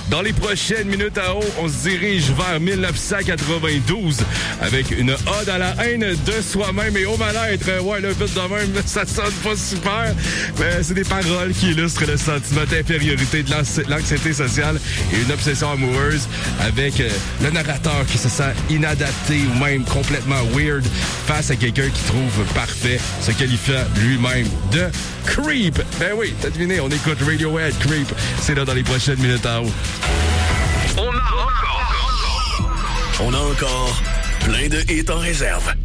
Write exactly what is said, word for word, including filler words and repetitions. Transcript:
Dans les prochaines minutes à haut, on se dirige vers dix-neuf cent quatre-vingt-douze avec une ode à la haine de soi-même et au mal-être. Ouais, le but de même, ça sonne pas super, mais c'est des paroles qui illustrent le sentiment d'infériorité, de l'anxiété sociale et une obsession amoureuse avec euh, le narrateur qui se sent inadapté ou même complètement weird face à quelqu'un qui trouve parfait, se qualifiant lui-même de creep. Ben oui, t'as deviné, on écoute Radiohead, Creep. C'est là dans les prochaines minutes à haut. On a encore, on a encore plein de hits en réserve.